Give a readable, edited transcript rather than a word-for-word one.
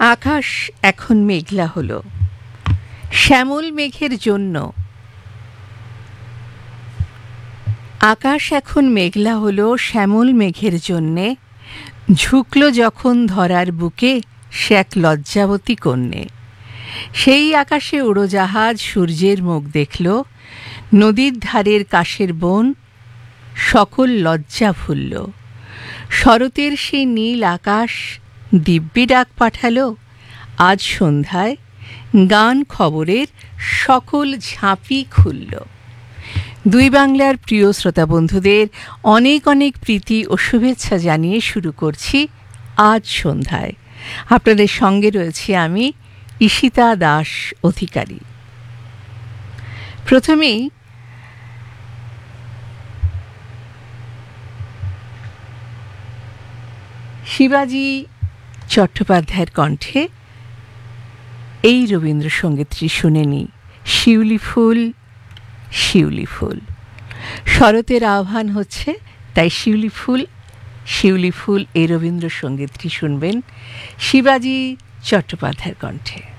আকাশ এখন মেঘলা হলো শ্যামল মেঘের জন্য। আকাশ এখন মেঘলা হলো শ্যামল মেঘের জন্যে। ঝুঁকল যখন ধরার বুকে সে এক লজ্জাবতী কন্যে। সেই আকাশে উড়োজাহাজ সূর্যের মুখ দেখল, নদীর ধারের কাশের বন সকল লজ্জা ভুলল। শরতের সেই নীল আকাশ দিব্যি ডাক পাঠালো, আজ সন্ধ্যায় গান খবরের সকল ঝাঁপি খুলল। দুই বাংলার প্রিয় শ্রোতা বন্ধুদের অনেক অনেক প্রীতি ও শুভেচ্ছা জানিয়ে শুরু করছি আজ সন্ধ্যায়। আপনাদের সঙ্গে রয়েছি আমি ঈশিতা দাস অধিকারী। প্রথমেই শিবাজি চট্টোপাধ্যায়ের কণ্ঠে এই রবীন্দ্রসঙ্গীতটি শুনে নিই। শিউলি ফুল শিউলি ফুল, শরতের আহ্বান হচ্ছে, তাই শিউলি ফুল শিউলি ফুল এই রবীন্দ্রসঙ্গীতটি শুনবেন শিবাজি চট্টোপাধ্যায়ের কণ্ঠে।